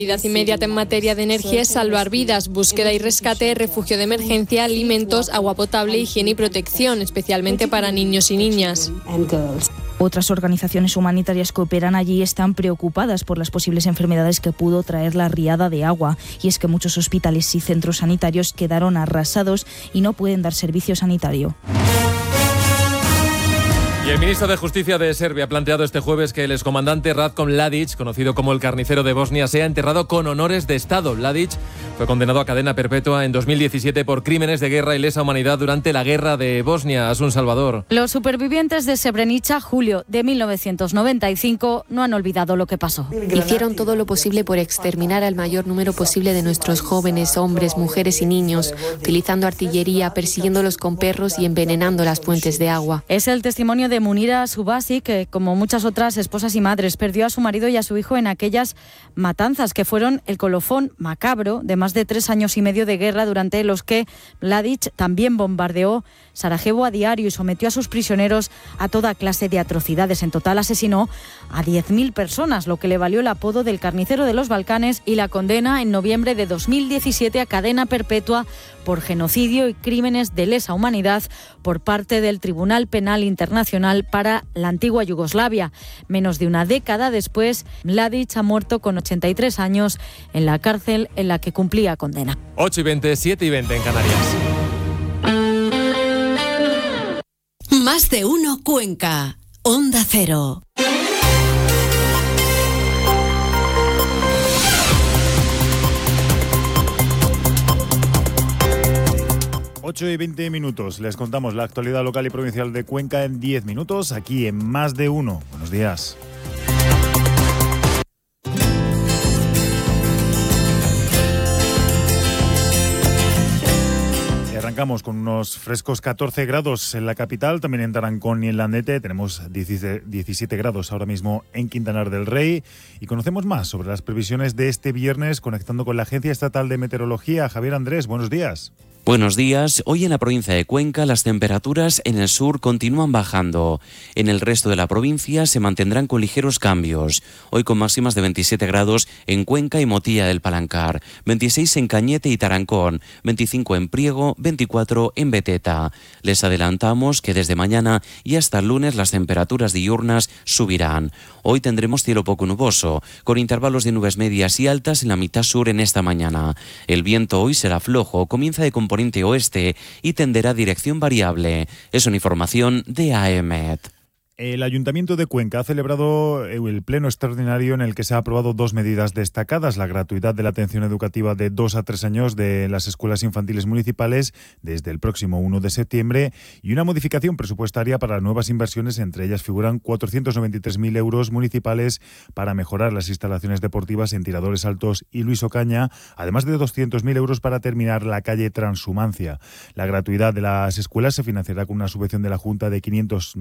Inmediata en materia de energía es salvar vidas, búsqueda y rescate, refugio de emergencia, alimentos, agua potable, higiene y protección, especialmente para niños y niñas. Otras organizaciones humanitarias que operan allí están preocupadas por las posibles enfermedades que pudo traer la riada de agua. Y es que muchos hospitales y centros sanitarios quedaron arrasados y no pueden dar servicio sanitario. Y el ministro de Justicia de Serbia ha planteado este jueves que el excomandante Ratko Mladic, conocido como el carnicero de Bosnia, sea enterrado con honores de Estado. Mladic fue condenado a cadena perpetua en 2017 por crímenes de guerra y lesa humanidad durante la guerra de Bosnia. Asun Salvador. Los supervivientes de Srebrenica, julio de 1995, no han olvidado lo que pasó. Hicieron todo lo posible por exterminar al mayor número posible de nuestros jóvenes, hombres, mujeres y niños, utilizando artillería, persiguiéndolos con perros y envenenando las fuentes de agua. Es el testimonio de Munira Subasi, que como muchas otras esposas y madres perdió a su marido y a su hijo en aquellas matanzas que fueron el colofón macabro de más de 3 años y medio de guerra, durante los que Mladic también bombardeó Sarajevo a diario y sometió a sus prisioneros a toda clase de atrocidades. En total asesinó a 10.000 personas, lo que le valió el apodo del carnicero de los Balcanes y la condena en noviembre de 2017 a cadena perpetua por genocidio y crímenes de lesa humanidad por parte del Tribunal Penal Internacional para la antigua Yugoslavia. Menos de una década después, Mladic ha muerto con 83 años en la cárcel en la que cumplía condena. 8:20, 7:20 en Canarias. Más de uno Cuenca. Onda Cero. Ocho y 20 minutos. Les contamos la actualidad local y provincial de Cuenca en 10 minutos, aquí en Más de Uno. Buenos días. Arrancamos con unos frescos 14 grados en la capital, también en Tarancón y en Landete. Tenemos 17 grados ahora mismo en Quintanar del Rey. Y conocemos más sobre las previsiones de este viernes, conectando con la Agencia Estatal de Meteorología. Javier Andrés, buenos días. Buenos días. Hoy en la provincia de Cuenca las temperaturas en el sur continúan bajando. En el resto de la provincia se mantendrán con ligeros cambios. Hoy con máximas de 27 grados en Cuenca y Motilla del Palancar, 26 en Cañete y Tarancón, 25 en Priego, 24 en Beteta. Les adelantamos que desde mañana y hasta el lunes las temperaturas diurnas subirán. Hoy tendremos cielo poco nuboso, con intervalos de nubes medias y altas en la mitad sur en esta mañana. El viento hoy será flojo, comienza de componente oeste y tenderá dirección variable. Es una información de AEMET. El Ayuntamiento de Cuenca ha celebrado el pleno extraordinario en el que se ha aprobado 2 medidas destacadas: la gratuidad de la atención educativa de 2 a 3 años de las escuelas infantiles municipales desde el próximo 1 de septiembre y una modificación presupuestaria para nuevas inversiones. Entre ellas figuran 493.000 euros municipales para mejorar las instalaciones deportivas en Tiradores Altos y Luis Ocaña, además de 200.000 euros para terminar la calle Transhumancia. La gratuidad de las escuelas se financiará con una subvención de la Junta de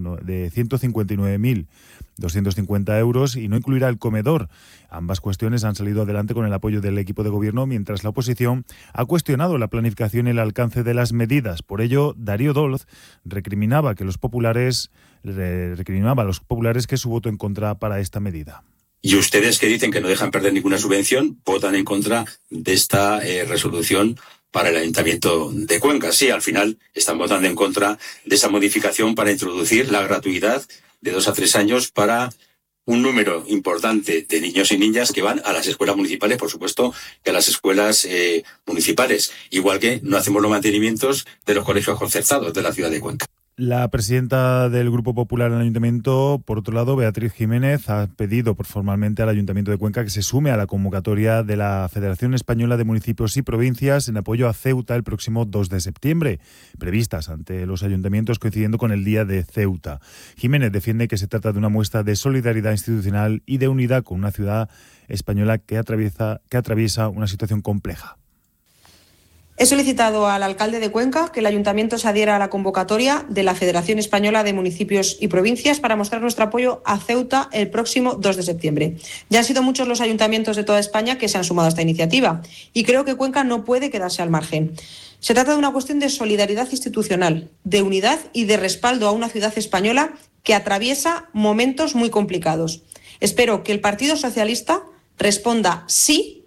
159.250 euros y no incluirá el comedor. Ambas cuestiones han salido adelante con el apoyo del equipo de gobierno, mientras la oposición ha cuestionado la planificación y el alcance de las medidas. Por ello, Darío Dolz recriminaba a los populares que su voto en contra para esta medida. Y ustedes, que dicen que no dejan perder ninguna subvención, votan en contra de esta resolución para el Ayuntamiento de Cuenca. Sí, al final están votando en contra de esa modificación para introducir la gratuidad de 2 a 3 años para un número importante de niños y niñas que van a las escuelas municipales, por supuesto, que a las escuelas municipales, igual que no hacemos los mantenimientos de los colegios concertados de la ciudad de Cuenca. La presidenta del Grupo Popular en el Ayuntamiento, por otro lado, Beatriz Jiménez, ha pedido formalmente al Ayuntamiento de Cuenca que se sume a la convocatoria de la Federación Española de Municipios y Provincias en apoyo a Ceuta el próximo 2 de septiembre, previstas ante los ayuntamientos coincidiendo con el Día de Ceuta. Jiménez defiende que se trata de una muestra de solidaridad institucional y de unidad con una ciudad española que atraviesa una situación compleja. He solicitado al alcalde de Cuenca que el Ayuntamiento se adhiera a la convocatoria de la Federación Española de Municipios y Provincias para mostrar nuestro apoyo a Ceuta el próximo 2 de septiembre. Ya han sido muchos los ayuntamientos de toda España que se han sumado a esta iniciativa y creo que Cuenca no puede quedarse al margen. Se trata de una cuestión de solidaridad institucional, de unidad y de respaldo a una ciudad española que atraviesa momentos muy complicados. Espero que el Partido Socialista responda sí